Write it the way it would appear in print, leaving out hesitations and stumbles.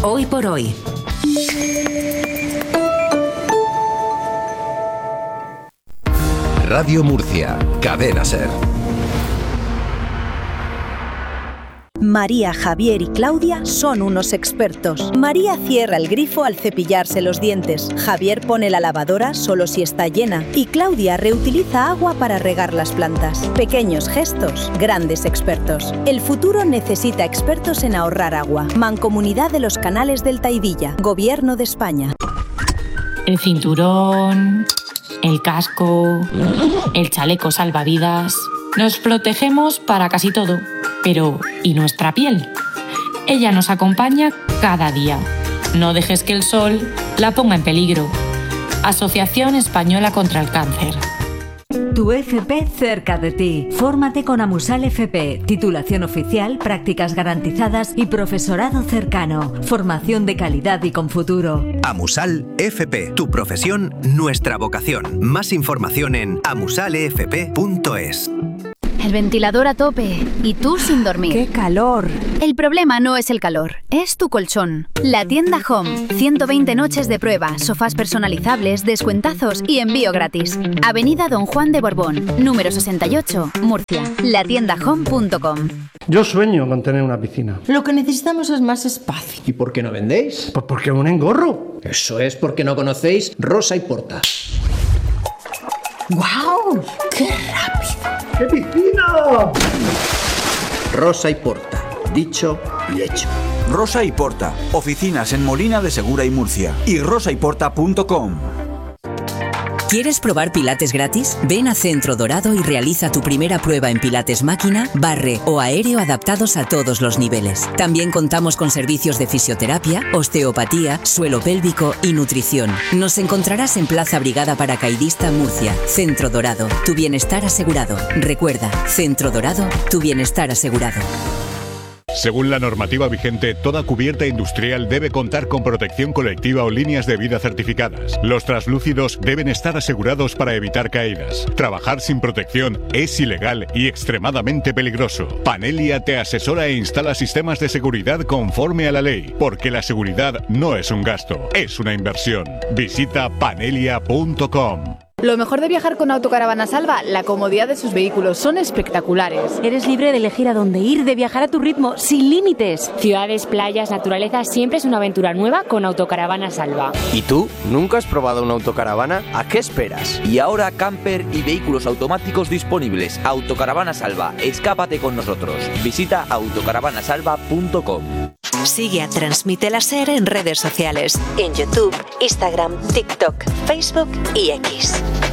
Hoy por hoy. Radio Murcia, Cadena SER. María, Javier y Claudia son unos expertos. María cierra el grifo al cepillarse los dientes. Javier pone la lavadora solo si está llena. Y Claudia reutiliza agua para regar las plantas. Pequeños gestos, grandes expertos. El futuro necesita expertos en ahorrar agua. Mancomunidad de los Canales del Taidilla. Gobierno de España. El cinturón, el casco, el chaleco salvavidas. Nos protegemos para casi todo. Pero, ¿y nuestra piel? Ella nos acompaña cada día. No dejes que el sol la ponga en peligro. Asociación Española contra el Cáncer. Tu FP cerca de ti. Fórmate con Amusal FP. Titulación oficial, prácticas garantizadas y profesorado cercano. Formación de calidad y con futuro. Amusal FP. Tu profesión, nuestra vocación. Más información en amusalfp.es. El ventilador a tope y tú sin dormir. ¡Qué calor! El problema no es el calor, es tu colchón. La tienda Home. 120 noches de prueba, sofás personalizables, descuentazos y envío gratis. Avenida Don Juan de Borbón, número 68, Murcia. Latiendahome.com. Yo sueño con tener una piscina. Lo que necesitamos es más espacio. ¿Y por qué no vendéis? Pues porque es un engorro. Eso es porque no conocéis Rosa y Porta. ¡Guau! ¡Qué rápido! ¡Qué piscina! Rosa y Porta. Dicho y hecho. Rosa y Porta. Oficinas en Molina de Segura y Murcia. Y rosayporta.com. ¿Quieres probar pilates gratis? Ven a Centro Dorado y realiza tu primera prueba en pilates máquina, barre o aéreo adaptados a todos los niveles. También contamos con servicios de fisioterapia, osteopatía, suelo pélvico y nutrición. Nos encontrarás en Plaza Brigada Paracaidista, Murcia. Centro Dorado, tu bienestar asegurado. Recuerda, Centro Dorado, tu bienestar asegurado. Según la normativa vigente, toda cubierta industrial debe contar con protección colectiva o líneas de vida certificadas. Los translúcidos deben estar asegurados para evitar caídas. Trabajar sin protección es ilegal y extremadamente peligroso. Panelia te asesora e instala sistemas de seguridad conforme a la ley, porque la seguridad no es un gasto, es una inversión. Visita panelia.com. Lo mejor de viajar con Autocaravana Salva, la comodidad de sus vehículos, son espectaculares. Eres libre de elegir a dónde ir, de viajar a tu ritmo, sin límites. Ciudades, playas, naturaleza, siempre es una aventura nueva con Autocaravana Salva. ¿Y tú? ¿Nunca has probado una autocaravana? ¿A qué esperas? Y ahora camper y vehículos automáticos disponibles. Autocaravana Salva, escápate con nosotros. Visita autocaravanasalva.com. Sigue a Transmite la SER en redes sociales, en YouTube, Instagram, TikTok, Facebook y X.